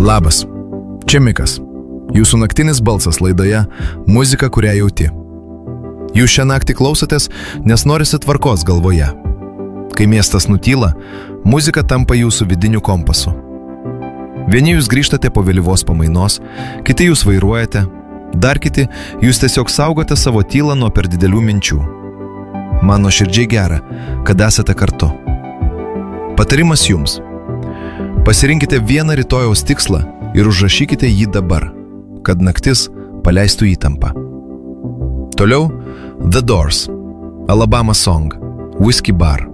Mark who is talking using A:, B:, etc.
A: Labas, čia Mikas. Jūsų naktinis balsas laidoje Muzika, kurią jauti. Jūs šią naktį klausotės, nes norisi tvarkos galvoje. Kai miestas nutyla, muzika tampa jūsų vidiniu kompasu. Vieni jūs grįžtate po vėlyvos pamainos, kiti jūs vairuojate, dar kiti jūs tiesiog saugote savo tylą nuo per didelių minčių. Man nuoširdžiai gera, kad esate kartu. Patarimas jums. Pasirinkite vieną rytojaus tikslą ir užrašykite jį dabar, kad naktis paleistų įtampą. Toliau The Doors, Alabama Song, Whiskey Bar.